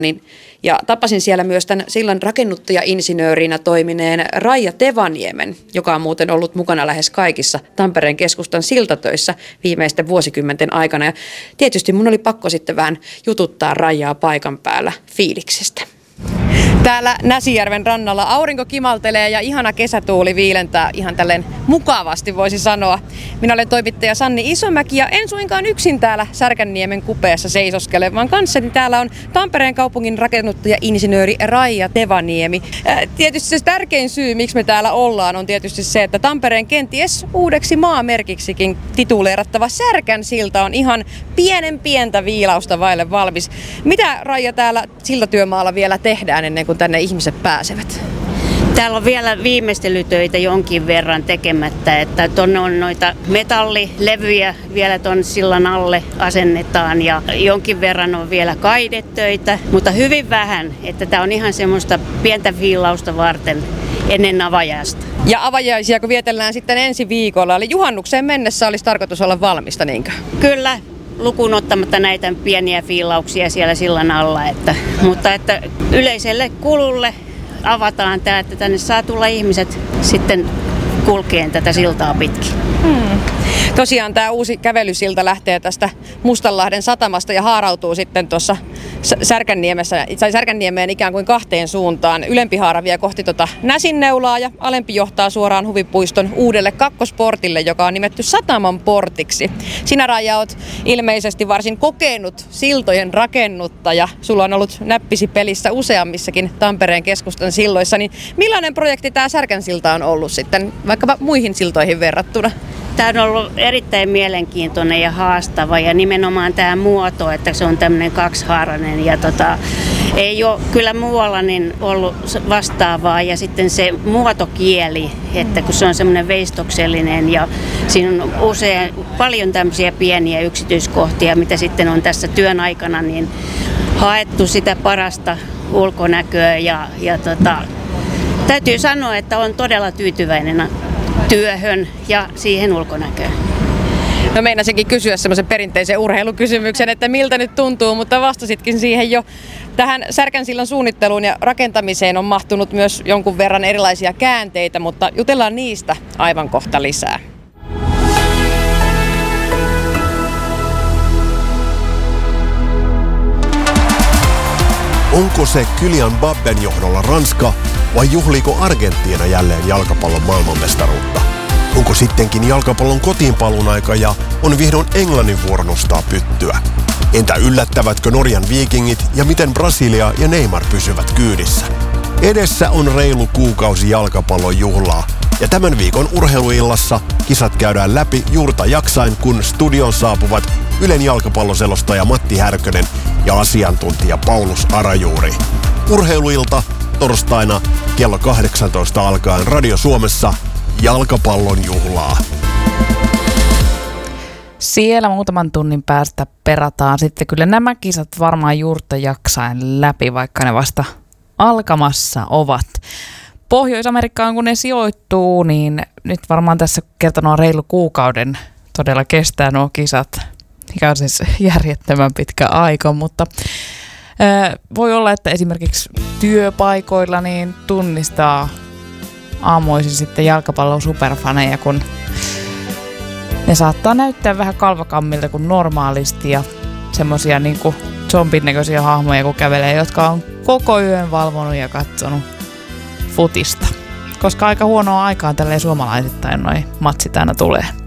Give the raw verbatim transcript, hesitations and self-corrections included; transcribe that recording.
Niin, ja tapasin siellä myös tämän sillan rakennuttaja-insinöörinä toimineen Raija Tevaniemen, joka on muuten ollut mukana lähes kaikissa Tampereen keskustan siltatöissä viimeisten vuosikymmenten aikana. Ja tietysti mun oli pakko sitten vähän jututtaa Raijaa paikan päällä fiiliksestä. Täällä Näsijärven rannalla aurinko kimaltelee ja ihana kesätuuli viilentää ihan tälleen mukavasti, voisi sanoa. Minä olen toimittaja Sanni Isomäki ja en suinkaan yksin täällä Särkänniemen kupeessa seisoskele, vaan kanssani täällä on Tampereen kaupungin rakennuttaja-insinööri Raija Tevaniemi. Tietysti se tärkein syy, miksi me täällä ollaan, on tietysti se, että Tampereen kenties uudeksi maamerkiksikin tituleerattava Särkänsilta on ihan pienen pientä viilausta vaille valmis. Mitä, Raija, täällä siltatyömaalla vielä tehdään ennen kuin tänne ihmiset pääsevät? Täällä on vielä viimeistelytöitä jonkin verran tekemättä, että tuonne on noita metallilevyjä vielä tuon sillan alle asennetaan ja jonkin verran on vielä kaidetöitä, mutta hyvin vähän, että tämä on ihan semmoista pientä viilausta varten ennen avajaista. Ja avajaisia kun vietellään sitten ensi viikolla, eli juhannukseen mennessä olisi tarkoitus olla valmista, niinkö? Kyllä. Lukuun ottamatta näitä pieniä fiilauksia siellä sillan alla, että, mutta että yleiselle kululle avataan tämä, että tänne saa tulla ihmiset sitten kulkeen tätä siltaa pitkin. Hmm. Tosiaan tämä uusi kävelysilta lähtee tästä Mustanlahden satamasta ja haarautuu sitten tuossa Särkänniemessä, tai Särkänniemeen ikään kuin kahteen suuntaan. Ylempi haara vie kohti tuota Näsinneulaa ja alempi johtaa suoraan Huvipuiston uudelle kakkosportille, joka on nimetty Sataman portiksi. Sinä, Raija, olet ilmeisesti varsin kokenut siltojen rakennuttaja. Sulla on ollut näppisi pelissä useammissakin Tampereen keskustan silloissa. Niin millainen projekti tämä Särkänsilta on ollut sitten vaikkapa muihin siltoihin verrattuna? Tämä on ollut erittäin mielenkiintoinen ja haastava ja nimenomaan tämä muoto, että se on tämmöinen kaksihaarainen ja tota, ei ole kyllä muualla niin ollut vastaavaa ja sitten se muotokieli, että kun se on semmoinen veistoksellinen ja siinä on usein paljon tämmöisiä pieniä yksityiskohtia, mitä sitten on tässä työn aikana niin haettu sitä parasta ulkonäköä ja, ja tota, täytyy sanoa, että on todella tyytyväinen työhön ja siihen ulkonäköön. No meinasinkin kysyä semmoisen perinteisen urheilukysymyksen, että miltä nyt tuntuu, mutta vastasitkin siihen jo. Tähän Särkänsillan suunnitteluun ja rakentamiseen on mahtunut myös jonkun verran erilaisia käänteitä, mutta jutellaan niistä aivan kohta lisää. Onko se Kylian Mbappen johdolla Ranska vai juhliiko Argentiina jälleen jalkapallon maailmanmestaruutta? Onko sittenkin jalkapallon kotiinpaluun aika ja on vihdoin Englannin vuoro nostaa pyttyä? Entä yllättävätkö Norjan Vikingit ja miten Brasilia ja Neymar pysyvät kyydissä? Edessä on reilu kuukausi jalkapallon juhlaa ja tämän viikon urheiluillassa kisat käydään läpi juurta jaksain, kun studion saapuvat Ylen jalkapalloselostaja Matti Härkönen ja asiantuntija Paulus Arajuuri. Urheiluilta torstaina kello kahdeksantoista alkaen Radio Suomessa jalkapallon juhlaa. Siellä muutaman tunnin päästä perataan sitten kyllä nämä kisat varmaan juurta jaksain läpi, vaikka ne vasta alkamassa ovat. Pohjois-Amerikkaan kun ne sijoittuu, niin nyt varmaan tässä kertonut reilu kuukauden todella kestää nuo kisat. Mikä on siis järjettömän pitkä aika, mutta ää, voi olla, että esimerkiksi työpaikoilla niin tunnistaa aamuisin sitten jalkapallon superfaneja, kun ne saattaa näyttää vähän kalvakammilta kuin normaalisti ja semmosia niinku zombin näköisiä hahmoja kun kävelee, jotka on koko yön valvonut ja katsonut futista. Koska aika huonoa aikaan tälleen suomalaisittain noi matsit aina tulee.